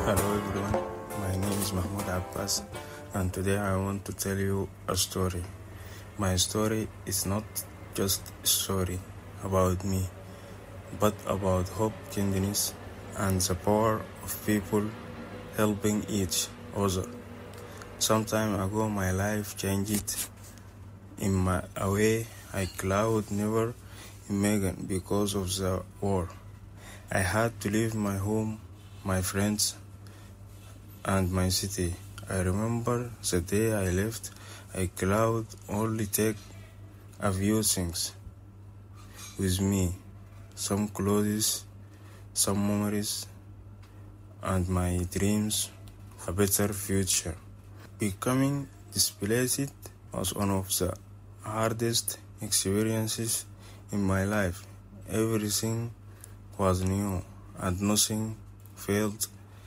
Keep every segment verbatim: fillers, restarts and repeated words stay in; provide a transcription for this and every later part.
Hello everyone, my name is Mahmoud Abbas and today I want to tell you a story. My story is not just a story about me, but about hope, kindness, and the power of people helping each other. Some time ago my life changed in my, a way I could never imagine because of the war. I had to leave my home, my friends, and my city. I remember the day I left, I could only take a few things with me, some clothes, some memories, and my dreams of a better future. Becoming displaced was one of the hardest experiences in my life. Everything was new and nothing felt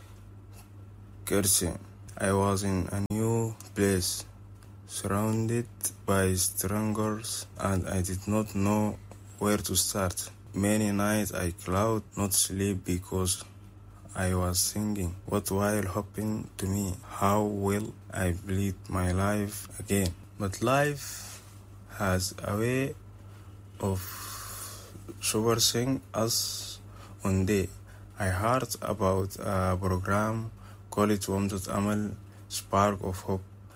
cursing. I was in a new place, surrounded by strangers, and I did not know where to start. Many nights I could not sleep because I was thinking what will happen to me, how will I lead my life again. But life has a way of surprising us one day. I heard about a program called Wamdat Amal, Spark of Hope.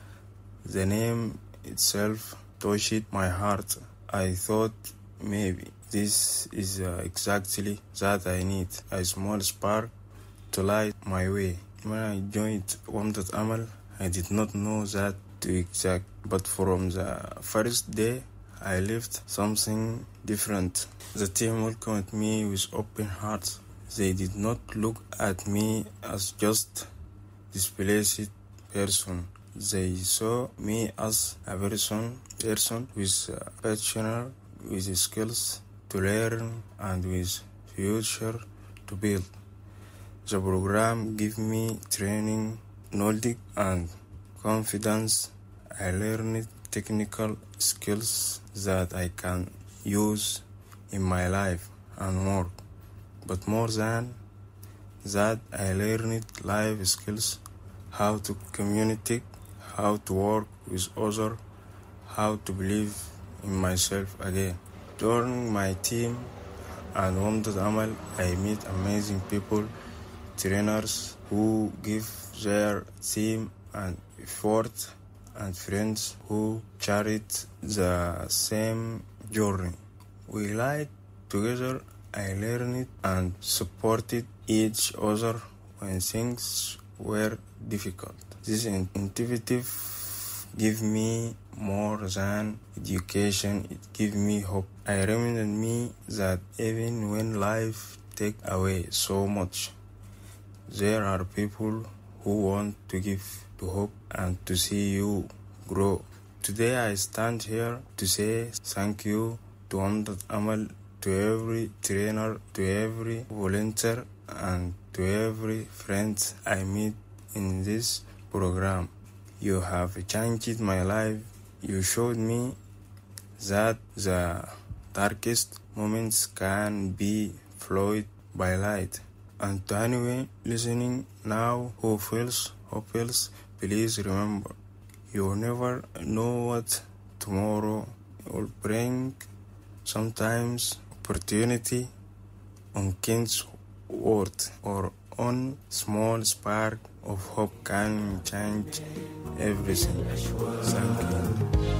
The name itself touched my heart. I thought maybe this is uh, exactly that I need, a small spark to light my way. When I joined Wamdat Amal, I did not know that to exact, but from the first day, I left something different. The team welcomed me with open hearts. They did not look at me as just displaced person. They saw me as a person, person with a passion, with skills to learn, and with future to build. The program gave me training, knowledge, and confidence. I learned technical skills that I can use in my life and work. But more than that, I learned life skills, how to communicate, how to work with others, how to believe in myself again. During my team and Wamdat Amal, I meet amazing people, trainers who give their team an effort, and friends who shared the same journey. We lied together. I learned and supported each other when things were difficult. This initiative gave me more than education, it gave me hope. I reminded me that even when life takes away so much, there are people who want to give to hope and to see you grow. Today I stand here to say thank you to Wamdat Amal, to every trainer, to every volunteer, and to every friend I meet in this program. You have changed my life. You showed me that the darkest moments can be followed by light. And to anyone listening now who feels hopeless, please remember, you never know what tomorrow will bring. Sometimes opportunity on King's word or on small spark of hope can change everything. Thank you.